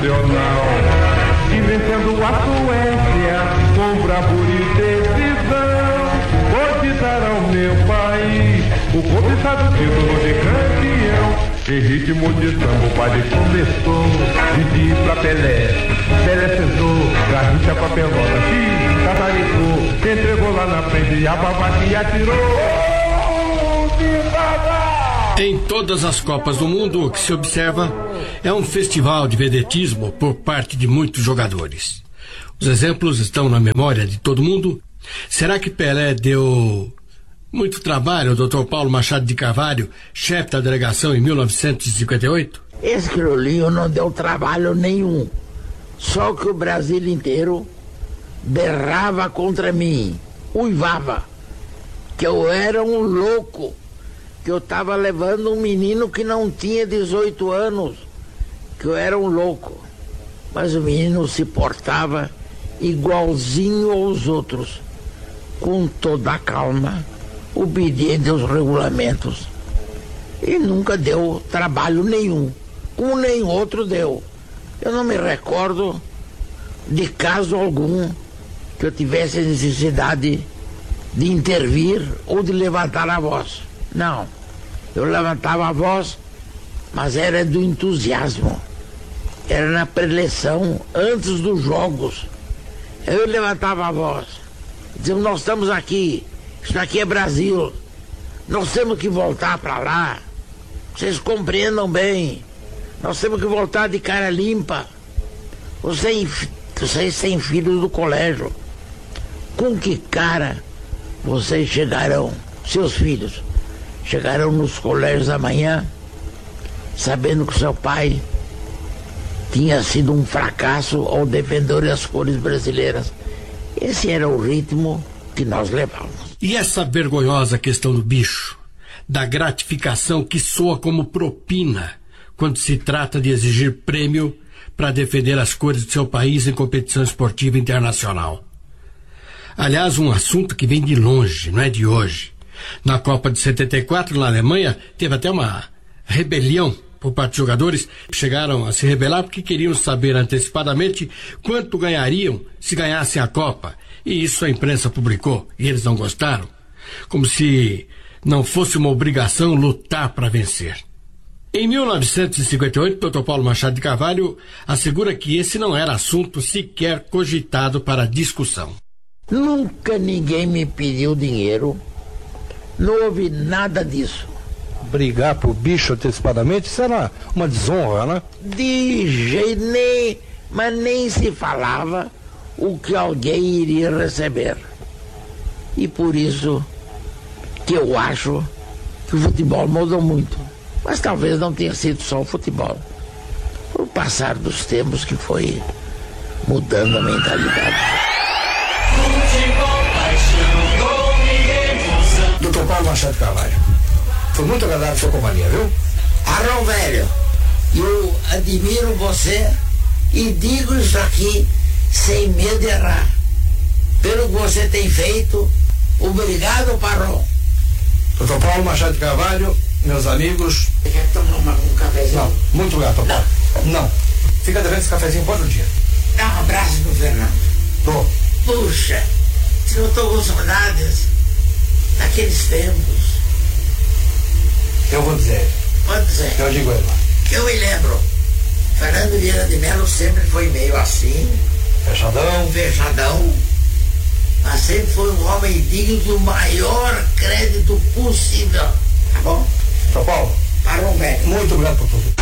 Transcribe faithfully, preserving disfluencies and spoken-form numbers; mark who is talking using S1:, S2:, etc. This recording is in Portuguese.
S1: nacional. E vencendo a Suécia com bravura e decisão, vou te dar ao meu país o cobiçado título de campeão. Em ritmo de samba o baile começou, Didi pra Pelé, Pelé cesou, Garrincha pra Pelota, X, cataricou, entregou lá na frente e a babaquinha atirou.
S2: Em todas as Copas do Mundo, o que se observa é um festival de vedetismo por parte de muitos jogadores. Os exemplos estão na memória de todo mundo. Será que Pelé deu muito trabalho ao doutor Paulo Machado de Carvalho, chefe da delegação em mil novecentos e cinquenta e oito?
S3: Esse crioulinho não deu trabalho nenhum. Só que o Brasil inteiro berrava contra mim, uivava, que eu era um louco, que eu estava levando um menino que não tinha dezoito anos, que eu era um louco. Mas o menino se portava igualzinho aos outros, com toda a calma, obediente aos regulamentos. E nunca deu trabalho nenhum, como nem outro deu. Eu não me recordo de caso algum que eu tivesse necessidade de intervir ou de levantar a voz. Não, eu levantava a voz, mas era do entusiasmo. Era na preleção, antes dos jogos. Eu levantava a voz, dizia: nós estamos aqui, isso aqui é Brasil, nós temos que voltar para lá, vocês compreendam bem, nós temos que voltar de cara limpa. Vocês, vocês têm filhos do colégio, com que cara vocês chegarão, seus filhos, chegarão nos colégios amanhã, sabendo que seu pai tinha sido um fracasso ao defender as cores brasileiras? Esse era o ritmo que nós levávamos.
S2: E essa vergonhosa questão do bicho, da gratificação que soa como propina quando se trata de exigir prêmio para defender as cores do seu país em competição esportiva internacional. Aliás, um assunto que vem de longe, não é de hoje. Na Copa de setenta e quatro, na Alemanha, teve até uma rebelião por parte dos jogadores. Chegaram a se rebelar porque queriam saber antecipadamente quanto ganhariam se ganhassem a Copa. E isso a imprensa publicou, e eles não gostaram. Como se não fosse uma obrigação lutar para vencer. Em mil novecentos e cinquenta e oito, doutor Paulo Machado de Carvalho assegura que esse não era assunto sequer cogitado para discussão.
S3: Nunca ninguém me pediu dinheiro, não houve nada disso.
S4: Brigar por bicho antecipadamente, isso era uma desonra, né?
S3: De jeito nem, mas nem se falava o que alguém iria receber. E por isso que eu acho que o futebol mudou muito. Mas talvez não tenha sido só o futebol. O passar dos tempos que foi mudando a mentalidade.
S4: doutor Paulo Machado de Carvalho, foi muito agradável a sua companhia, viu?
S3: Arão velho, eu admiro você e digo isso aqui sem medo de errar. Pelo que você tem feito, obrigado, Parron.
S4: doutor Paulo Machado de Carvalho, meus amigos...
S3: Você quer tomar uma, um cafezinho?
S4: Não, muito obrigado, doutor Paulo. Não. Fica devendo esse cafezinho por outro dia.
S3: Dá um abraço pro Fernando.
S4: Tô.
S3: Puxa, se eu tô com saudades daqueles tempos.
S4: Eu vou dizer.
S3: Pode dizer.
S4: Eu digo ele lá.
S3: Que eu me lembro. Fernando Vieira de Mello sempre foi meio assim.
S4: Fechadão.
S3: Fechadão. Mas sempre foi um homem digno do maior crédito possível. Tá bom?
S4: doutor Paulo.
S3: Parou, velho.
S4: Muito obrigado por tudo.